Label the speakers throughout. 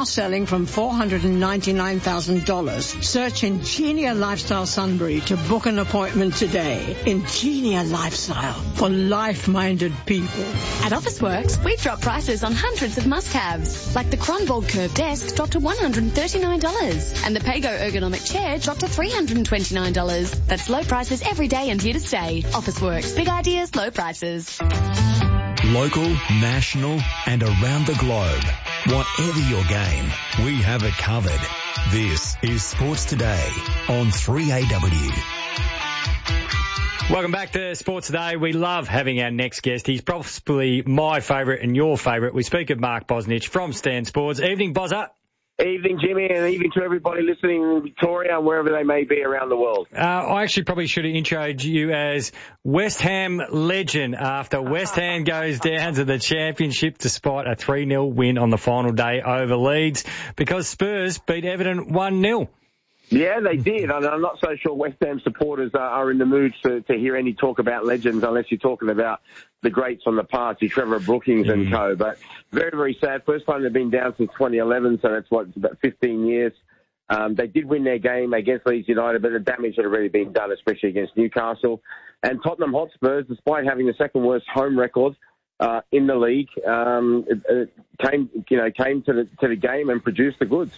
Speaker 1: now selling from $499,000. Search Ingenia Lifestyle Sunbury to book an appointment today. Ingenia Lifestyle for life-minded people.
Speaker 2: At Officeworks, we've dropped prices on hundreds of must-haves, like the Kronborg Curve Desk dropped to $139, and the Pago Ergonomic Chair dropped to $329. That's low prices every day and here to stay. Officeworks, big ideas, low prices.
Speaker 3: Local, national and around the globe. Whatever your game, we have it covered. This is Sports Today on 3AW.
Speaker 4: Welcome back to Sports Today. We love having our next guest. He's possibly my favourite and your favourite. We speak of Mark Bosnich from Stan Sports. Evening, Bozza.
Speaker 5: Evening, Jimmy, and evening to everybody listening in Victoria and wherever they may be around the world.
Speaker 4: I actually probably should have introed you as West Ham legend after West Ham goes down to the championship despite a 3-0 win on the final day over Leeds because Spurs beat Everton 1-0.
Speaker 5: Yeah, they did. I'm not so sure West Ham supporters are in the mood to hear any talk about legends unless you're talking about the greats on the past, your Trevor Brookings and co. But very, very sad. First time they've been down since 2011, so that's it's about 15 years. They did win their game against Leeds United, but the damage had already been done, especially against Newcastle. And Tottenham Hotspurs, despite having the second worst home record in the league, came to the game and produced the goods.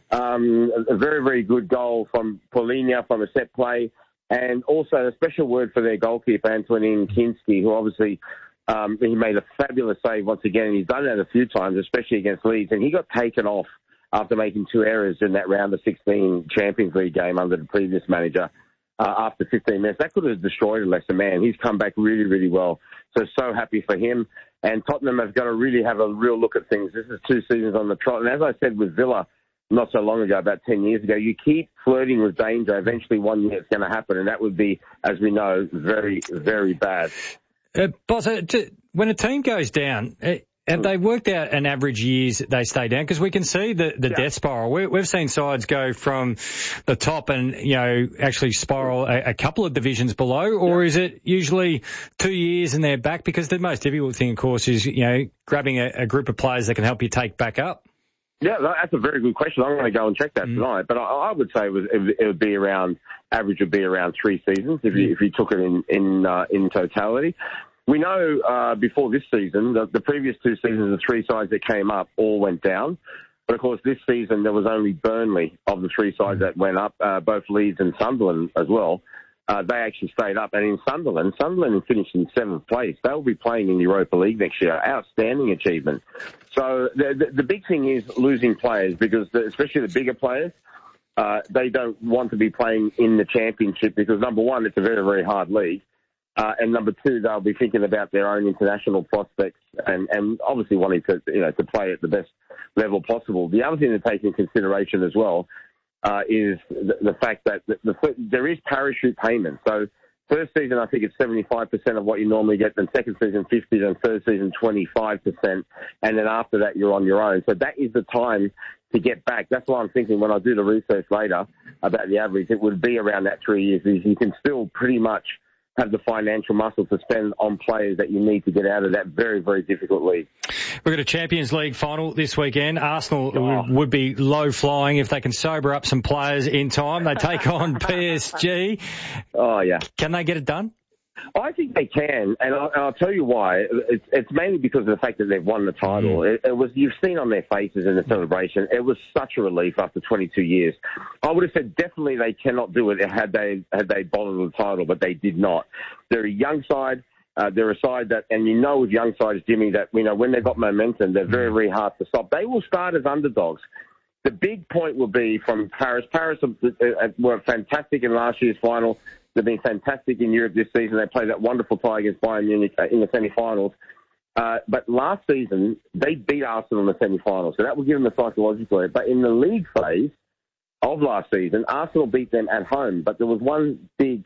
Speaker 5: A very, very good goal from Paulinho from a set play, and also a special word for their goalkeeper, Antonin Kinski, who obviously he made a fabulous save once again, and he's done that a few times, especially against Leeds, and he got taken off after making 2 errors in that round of 16 Champions League game under the previous manager after 15 minutes. That could have destroyed a Leicester man. He's come back really, really well, so happy for him. And Tottenham have got to really have a real look at things. This is 2 seasons on the trot, and as I said with Villa, not so long ago, about 10 years ago, you keep flirting with danger. Eventually, one year it's going to happen, and that would be, as we know, very, very bad.
Speaker 4: Boss, when a team goes down, have they worked out an average years they stay down? Because we can see the death spiral. We've seen sides go from the top and, actually spiral a couple of divisions below, or is it usually 2 years and they're back? Because the most difficult thing, of course, is, grabbing a group of players that can help you take back up.
Speaker 5: Yeah, that's a very good question. I'm going to go and check that tonight. But I would say it would be around, average would be around 3 seasons if you took it in totality. We know before this season, the previous 2 seasons, the 3 sides that came up all went down. But of course, this season there was only Burnley of the 3 sides that went up, both Leeds and Sunderland as well. They actually stayed up. And in Sunderland finished in 7th place. They'll be playing in the Europa League next year. Outstanding achievement. So the big thing is losing players because especially the bigger players, they don't want to be playing in the championship because, number one, it's a very, very hard league. And number 2, they'll be thinking about their own international prospects and obviously wanting to play at the best level possible. The other thing to take into consideration as well is the fact that there is parachute payment. So first season, I think it's 75% of what you normally get. Then second season, 50%. Then third season, 25%. And then after that, you're on your own. So that is the time to get back. That's why I'm thinking when I do the research later about the average, it would be around that 3 years. You can still pretty much have the financial muscle to spend on players that you need to get out of that very, very difficult league.
Speaker 4: We've got a Champions League final this weekend. Arsenal would be low flying if they can sober up some players in time. They take on PSG.
Speaker 5: Oh, yeah.
Speaker 4: Can they get it done?
Speaker 5: I think they can, and I'll tell you why. It's mainly because of the fact that they've won the title. It was, you've seen on their faces in the celebration, it was such a relief after 22 years. I would have said definitely they cannot do it had they bottled the title, but they did not. They're a young side. They're a side that, and with young sides, Jimmy, that when they've got momentum, they're very, very hard to stop. They will start as underdogs. The big point will be from Paris. Paris were fantastic in last year's final. They've been fantastic in Europe this season. They played that wonderful tie against Bayern Munich in the semi-finals. But last season, they beat Arsenal in the semi-finals, so that will give them the psychological edge. But in the league phase of last season, Arsenal beat them at home. But there was one big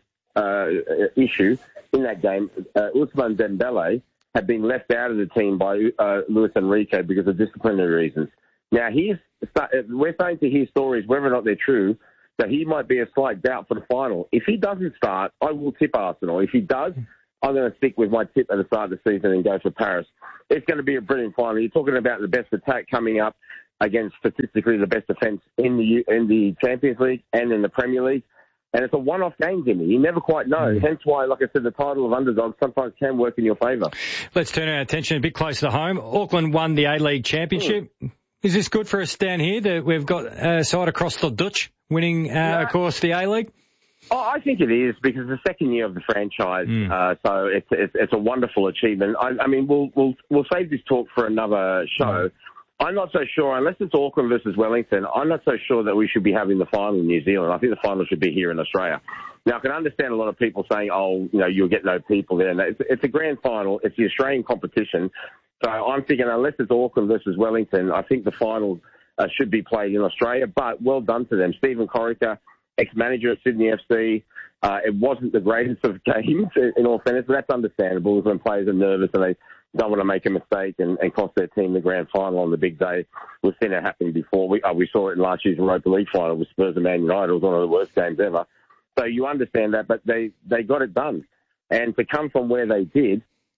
Speaker 5: issue in that game. Ousmane Dembele had been left out of the team by Luis Enrique because of disciplinary reasons. Now, we're starting to hear stories, whether or not they're true, that he might be a slight doubt for the final. If he doesn't start, I will tip Arsenal. If he does, I'm going to stick with my tip at the start of the season and go for Paris. It's going to be a brilliant final. You're talking about the best attack coming up. against statistically the best defence in the Champions League and in the Premier League. And it's a one-off game, Jimmy. You never quite know. Hence why, like I said, the title of underdog sometimes can work in your favour.
Speaker 4: Let's turn our attention a bit closer to home. Auckland won the A-League Championship. Is this good for us down here that we've got a side across the Dutch winning, of course, the A-League?
Speaker 5: Oh, I think it is, because it's the second year of the franchise, so it's a wonderful achievement. I mean, we'll save this talk for another show. I'm not so sure, unless it's Auckland versus Wellington, I'm not so sure that we should be having the final in New Zealand. I think the final should be here in Australia. Now, I can understand a lot of people saying, you'll get no people there. No, it's a grand final. It's the Australian competition. So I'm thinking, unless it's Auckland versus Wellington, I think the final should be played in Australia. But well done to them. Stephen Corica, ex-manager at Sydney FC. It wasn't the greatest of games, in all fairness, but that's understandable when players are nervous and they don't want to make a mistake and cost their team the grand final on the big day. We've seen it happen before. We saw it in last year's Europa League final with Spurs and Man United. It was one of the worst games ever. So you understand that, but they got it done. And to come from where they did,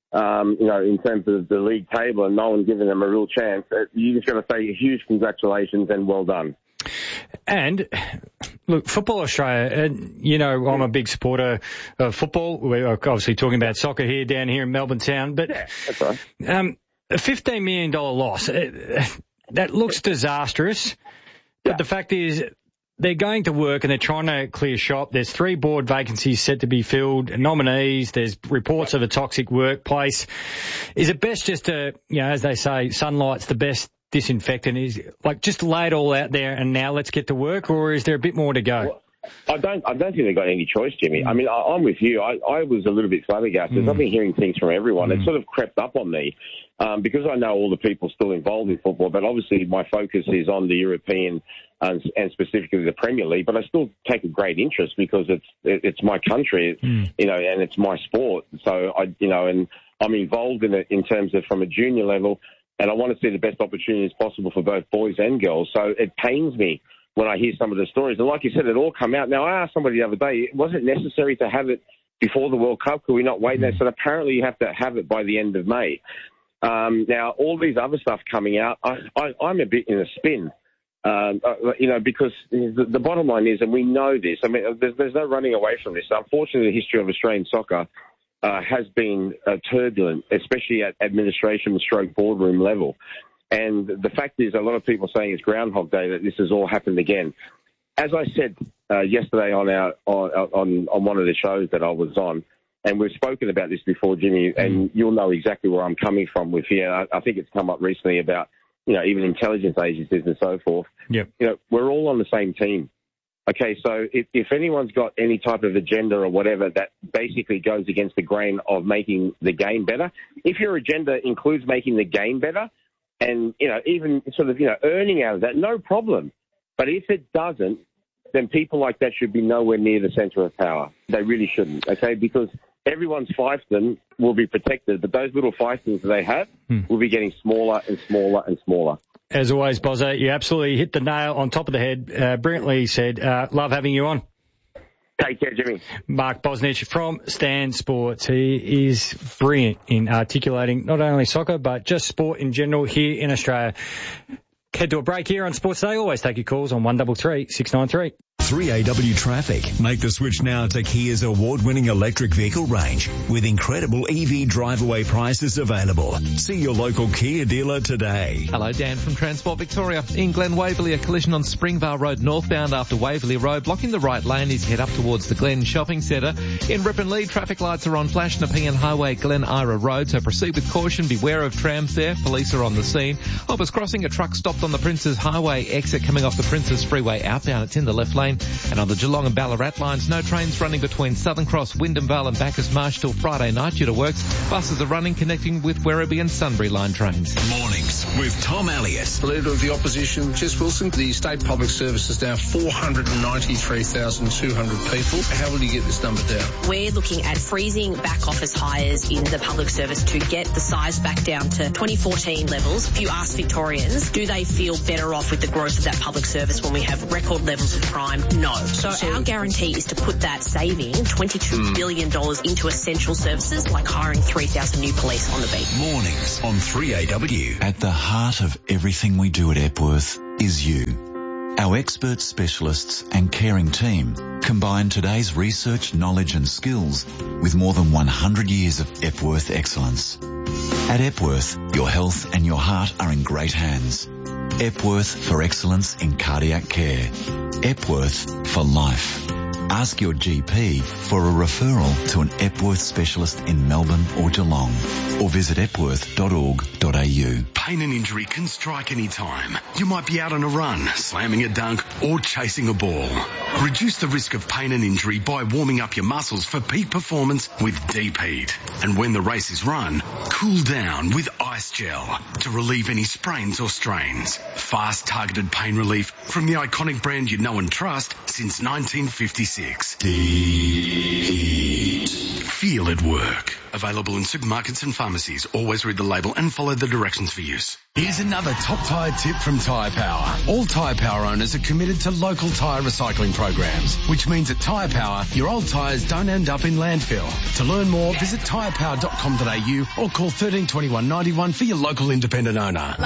Speaker 5: in terms of the league table and no one giving them a real chance, you just got to say huge congratulations and well done.
Speaker 4: And look, Football Australia, and I'm a big supporter of football. We're obviously talking about soccer here down here in Melbourne town, but
Speaker 5: that's right.
Speaker 4: A $15 million loss, that looks disastrous. But the fact is, they're going to work and they're trying to clear shop. There's 3 board vacancies set to be filled, nominees. There's reports of a toxic workplace. Is it best just to, as they say, sunlight's the best disinfectant? Is like just lay it all out there and now let's get to work, or is there a bit more to go?
Speaker 5: Well, I don't think they've got any choice, Jimmy. I mean, I'm with you. I was a little bit flabbergasted. I've been hearing things from everyone. It sort of crept up on me because I know all the people still involved in football, but obviously my focus is on the European and specifically the Premier League. But I still take a great interest because it's my country, and it's my sport. So and I'm involved in it in terms of from a junior level. And I want to see the best opportunities possible for both boys and girls. So it pains me when I hear some of the stories. And like you said, it all come out. Now, I asked somebody the other day, was it necessary to have it before the World Cup? Could we not wait? They said, apparently you have to have it by the end of May. Now, all these other stuff coming out, I'm a bit in a spin, because the bottom line is, and we know this, I mean, there's no running away from this. Unfortunately, the history of Australian soccer has been turbulent, especially at administration stroke boardroom level. And the fact is, a lot of people saying it's Groundhog Day, that this has all happened again. As I said yesterday on one of the shows that I was on, and we've spoken about this before, Jimmy, and you'll know exactly where I'm coming from with here. I think it's come up recently about, even intelligence agencies and so forth.
Speaker 4: Yep.
Speaker 5: We're all on the same team. Okay, so if anyone's got any type of agenda or whatever that basically goes against the grain of making the game better, if your agenda includes making the game better and, even sort of, earning out of that, no problem. But if it doesn't, then people like that should be nowhere near the centre of power. They really shouldn't, okay, because everyone's fiefdom will be protected, but those little fiefdoms that they have will be getting smaller and smaller and smaller.
Speaker 4: As always, Bozza, you absolutely hit the nail on top of the head. Brilliantly said. Love having you on.
Speaker 5: Take care, Jimmy.
Speaker 4: Mark Bosnich from Stan Sports. He is brilliant in articulating not only soccer, but just sport in general here in Australia. Head to a break here on Sports Day. Always take your calls on 133 693.
Speaker 3: 3AW Traffic. Make the switch now to Kia's award-winning electric vehicle range with incredible EV drive-away prices available. See your local Kia dealer today.
Speaker 6: Hello, Dan from Transport Victoria. In Glen Waverley, a collision on Springvale Road northbound after Waverley Road, blocking the right lane as you head up towards the Glen Shopping Centre. In Ripon Lead, traffic lights are on Flash Nepean Highway, Glen Ira Road, so proceed with caution. Beware of trams there. Police are on the scene. Hoppers crossing, a truck stopped on the Princes Highway exit coming off the Princes Freeway outbound. It's in the left lane. And on the Geelong and Ballarat lines, no trains running between Southern Cross, Wyndham Vale and Bacchus Marsh till Friday night due to works. Buses are running connecting with Werribee and Sunbury line trains.
Speaker 3: Mornings with Tom Elliott.
Speaker 7: Leader of the Opposition, Jess Wilson. The State Public Service is now 493,200 people. How will you get this number down?
Speaker 8: We're looking at freezing back office hires in the public service to get the size back down to 2014 levels. If you ask Victorians, do they feel better off with the growth of that public service when we have record levels of crime time? No. So our guarantee is to put that saving $22 billion into essential services like hiring 3,000 new police on the beat.
Speaker 3: Mornings on 3AW.
Speaker 9: At the heart of everything we do at Epworth is you. Our expert specialists and caring team combine today's research, knowledge and skills with more than 100 years of Epworth excellence. At Epworth, your health and your heart are in great hands. Epworth for excellence in cardiac care. Epworth for life. Ask your GP for a referral to an Epworth specialist in Melbourne or Geelong, or visit epworth.org.au.
Speaker 10: Pain and injury can strike any time. You might be out on a run, slamming a dunk or chasing a ball. Reduce the risk of pain and injury by warming up your muscles for peak performance with Deep Heat. And when the race is run, cool down with Ice Gel to relieve any sprains or strains. Fast targeted pain relief from the iconic brand you know and trust since 1956. Deep Heat. Feel it work. Available in supermarkets and pharmacies. Always read the label and follow the directions for use.
Speaker 11: Here's another top tyre tip from Tyre Power. All Tyre Power owners are committed to local tyre recycling programs, which means at Tyre Power, your old tyres don't end up in landfill. To learn more, visit tyrepower.com.au or call 13 21 91 for your local independent owner.